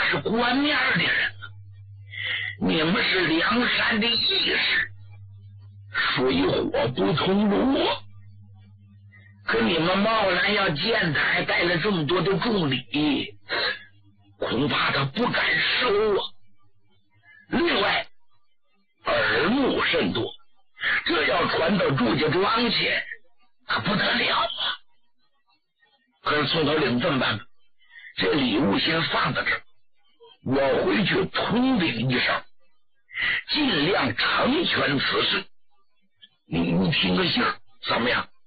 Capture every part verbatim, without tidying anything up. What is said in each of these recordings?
是官面的人，你们是梁山的义士，水火不同炉，可你们贸然要见他，还带了这么多的重礼，恐怕他不敢收啊。另外耳目甚多，这要传到祝家庄去，可不得了啊！可是宋头领这么办吧？这礼物先放在这儿，我回去通禀一声，尽量成全此事。你你听个信儿怎么样？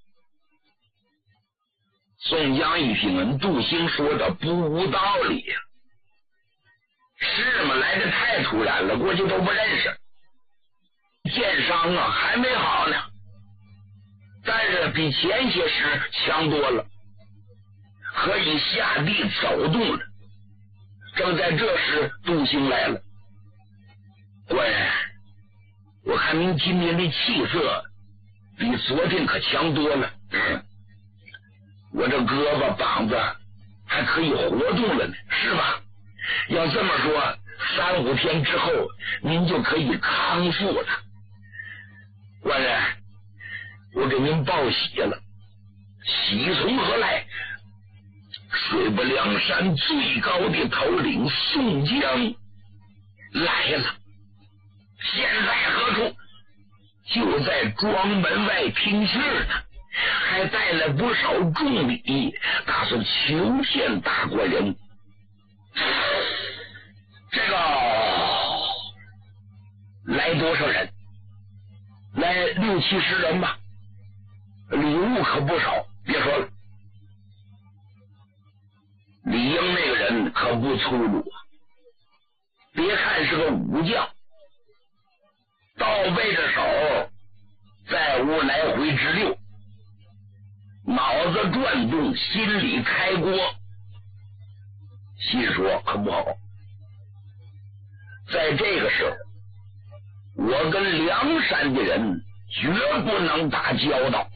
宋江一听，杜兴说的不无道理呀、啊。是吗？来的太突然了，过去都不认识。剑伤啊还没好呢，但是比前些时强多了，可以下地走动了。正在这时，杜兴来了。官人，我看您今天的气色比昨天可强多了。嗯，我这胳膊膀子还可以活动了呢，是吧？要这么说，三五天之后您就可以康复了。官人，我给您报喜了，喜从何来？水泊梁山最高的头领宋江来了，现在何处？就在庄门外听信呢，还带了不少重礼，打算求见大官人。这个来多少人？来六七十人吧，礼物可不少。别说了，李应那个人可不粗鲁啊，别看是个武将，倒背着手在屋来回直溜，脑子转动，心里开锅，心说可不好。在这个时候，我跟梁山的人绝不能打交道。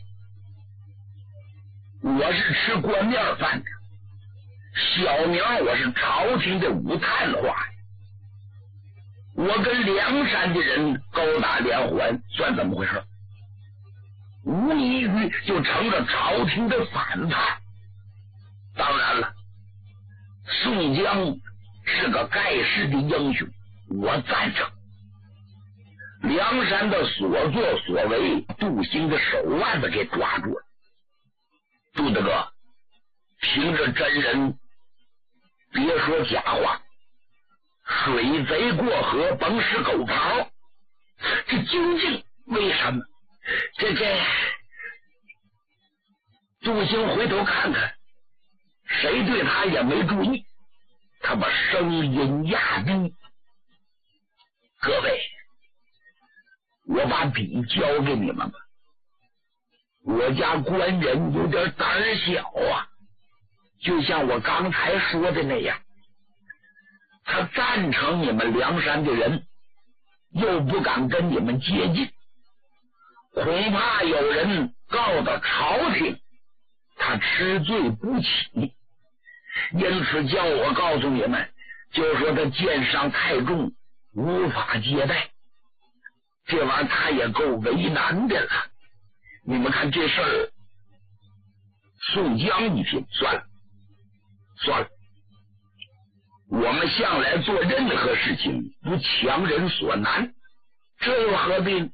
我是吃官面饭的，小名我是朝廷的武探花，我跟梁山的人勾打连环，算怎么回事？无异于就成了朝廷的反派。当然了，宋江是个盖世的英雄，我赞成。梁山的所作所为，杜兴的手腕子给抓住了。杜大哥，凭着真人，别说假话，水贼过河甭使狗刨，这究竟为什么？这这杜兴回头看看，谁对他也没注意，他把声音压低。各位，我把笔交给你们吧。我家官人有点胆小啊，就像我刚才说的那样，他赞成你们梁山的人，又不敢跟你们接近，恐怕有人告到朝廷，他吃罪不起。因此叫我告诉你们，就说他剑伤太重，无法接待。这玩意儿他也够为难的了。你们看这事儿，宋江一听，算了算了，我们向来做任何事情不强人所难，这又何必？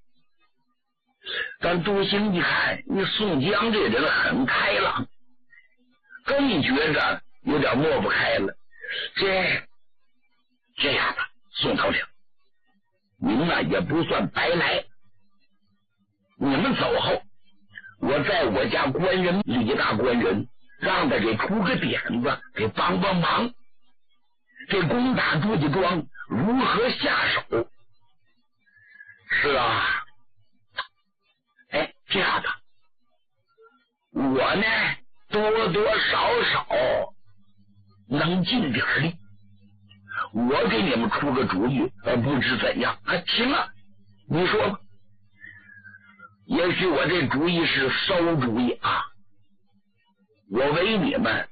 但杜兴一看，你宋江这人很开朗，更觉着有点抹不开了。这这样吧，宋头领，您呢也不算白来，你们走后，我在我家官人李大官人，让他给出个点子，给帮帮忙。这攻打祝家庄如何下手？是啊，哎，这样吧，我呢多多少少能尽点力，我给你们出个主意，呃，不知怎样啊？行啊，你说吧。也许我这主意是馊主意啊，我为你们